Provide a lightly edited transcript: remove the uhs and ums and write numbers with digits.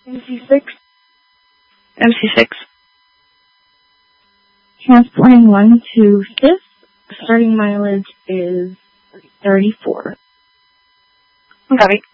MC6. MC6. Transporting 1 to 5th. Starting mileage is 34. Copy.